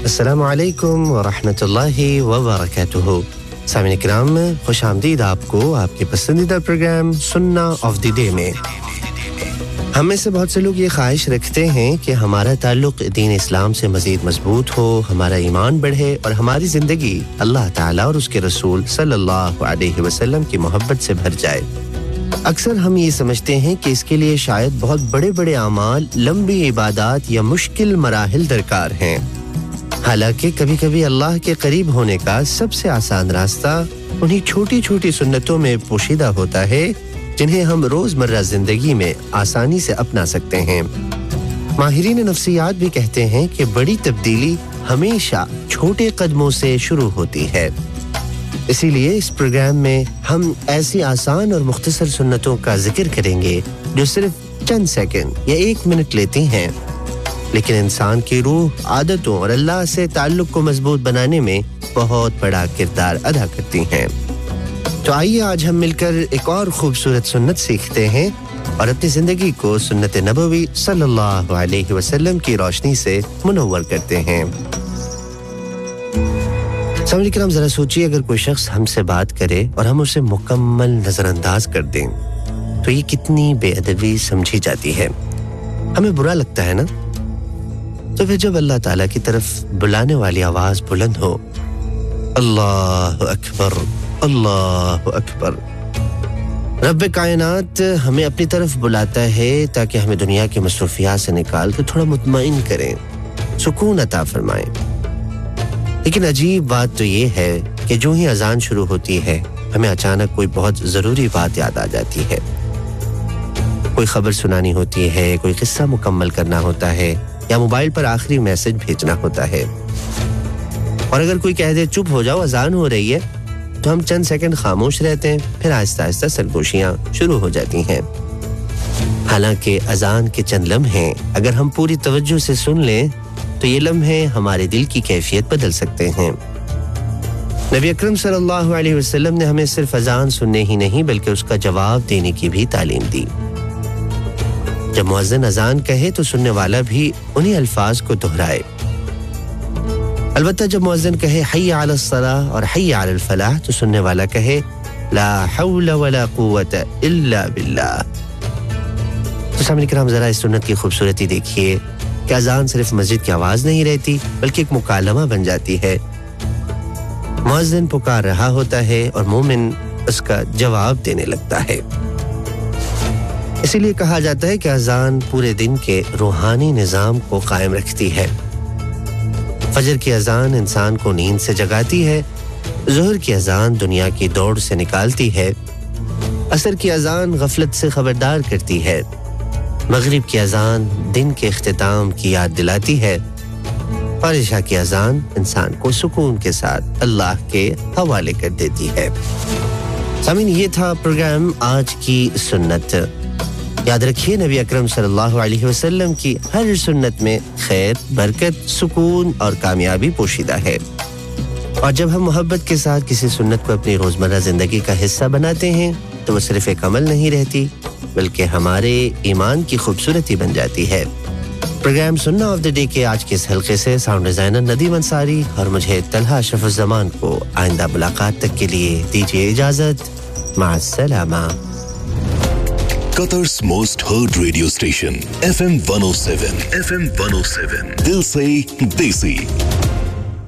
السلام علیکم ورحمۃ اللہ وبرکاتہ. سامعین کرام خوش آمدید آپ کو آپ کے پسندیدہ پروگرام سننا آف دی ڈے میں. ہم میں سے بہت سے لوگ یہ خواہش رکھتے ہیں کہ ہمارا تعلق دین اسلام سے مزید مضبوط ہو, ہمارا ایمان بڑھے اور ہماری زندگی اللہ تعالیٰ اور اس کے رسول صلی اللہ علیہ وسلم کی محبت سے بھر جائے. اکثر ہم یہ سمجھتے ہیں کہ اس کے لیے شاید بہت بڑے بڑے اعمال, لمبی عبادات یا مشکل مراحل درکار ہیں. حالانکہ کبھی کبھی اللہ کے قریب ہونے کا سب سے آسان راستہ انہی چھوٹی چھوٹی سنتوں میں پوشیدہ ہوتا ہے جنہیں ہم روزمرہ زندگی میں آسانی سے اپنا سکتے ہیں. ماہرین نفسیات بھی کہتے ہیں کہ بڑی تبدیلی ہمیشہ چھوٹے قدموں سے شروع ہوتی ہے. اسی لیے اس پروگرام میں ہم ایسی آسان اور مختصر سنتوں کا ذکر کریں گے جو صرف چند سیکنڈ یا 1 منٹ لیتی ہیں, لیکن انسان کی روح, عادتوں اور اللہ سے تعلق کو مضبوط بنانے میں بہت بڑا کردار ادا کرتی ہیں. تو آئیے آج ہم مل کر ایک اور خوبصورت سنت سیکھتے ہیں اور اپنی زندگی کو سنت نبوی صلی اللہ علیہ وسلم کی روشنی سے منور کرتے ہیں. سامعین کرام ذرا سوچیے, اگر کوئی شخص ہم سے بات کرے اور ہم اسے مکمل نظر انداز کر دیں تو یہ کتنی بے ادبی سمجھی جاتی ہے. ہمیں برا لگتا ہے نا. تو پھر جب اللہ تعالیٰ کی طرف بلانے والی آواز بلند ہو, اللہ اکبر اللہ اکبر, رب کائنات ہمیں اپنی طرف بلاتا ہے تاکہ ہمیں دنیا کی مصروفیات سے نکال کے تھوڑا مطمئن کریں, سکون عطا فرمائیں. لیکن عجیب بات تو یہ ہے کہ جو ہی اذان شروع ہوتی ہے ہمیں اچانک کوئی بہت ضروری بات یاد آ جاتی ہے. کوئی خبر سنانی ہوتی ہے, کوئی قصہ مکمل کرنا ہوتا ہے, یا موبائل پر آخری میسج بھیجنا ہوتا ہے. اور اگر کوئی کہہ دے چپ ہو جاؤ اذان ہو رہی ہے تو ہم چند سیکنڈ خاموش رہتے ہیں, پھر آہستہ آہستہ سرگوشیاں شروع ہو جاتی ہیں. حالانکہ اذان کے چند لمحے اگر ہم پوری توجہ سے سن لیں تو یہ لمحے ہمارے دل کی کیفیت بدل سکتے ہیں. نبی اکرم صلی اللہ علیہ وسلم نے ہمیں صرف اذان سننے ہی نہیں بلکہ اس کا جواب دینے کی بھی تعلیم دی. جب مؤذن اذان کہے تو سننے والا بھی انہی الفاظ کو دہرائے. البتہ جب مؤذن کہے حی علی الصلاۃ اور حی علی الفلاح تو سننے والا کہے لا حول ولا قوت الا باللہ. تو سامعین کرام ذرا اس سنت کی خوبصورتی دیکھیے کہ اذان صرف مسجد کی آواز نہیں رہتی بلکہ ایک مکالمہ بن جاتی ہے. مؤذن پکار رہا ہوتا ہے اور مومن اس کا جواب دینے لگتا ہے. اسی لیے کہا جاتا ہے کہ اذان پورے دن کے روحانی نظام کو قائم رکھتی ہے. فجر کی اذان انسان کو نیند سے جگاتی ہے, ظہر کی اذان دنیا کی دوڑ سے نکالتی ہے, عصر کی اذان غفلت سے خبردار کرتی ہے, مغرب کی اذان دن کے اختتام کی یاد دلاتی ہے, اور عشاء کی اذان انسان کو سکون کے ساتھ اللہ کے حوالے کر دیتی ہے. سامعین یہ تھا پروگرام آج کی سنت. یاد رکھیے نبی اکرم صلی اللہ علیہ وسلم کی ہر سنت میں خیر, برکت, سکون اور کامیابی پوشیدہ ہے. اور جب ہم محبت کے ساتھ کسی سنت کو اپنی روزمرہ زندگی کا حصہ بناتے ہیں تو وہ صرف ایک عمل نہیں رہتی بلکہ ہمارے ایمان کی خوبصورتی بن جاتی ہے. پروگرام سننا آف دی ڈے کے آج کے اس حلقے سے ساؤنڈ ڈیزائنر ندیم انصاری اور مجھے طلحہ اشرف الزمان کو آئندہ ملاقات تک کے لیے دیجیے اجازت. مع السلامہ. Qatar's most heard radio station, FM 107. FM 107. Dil se Desi.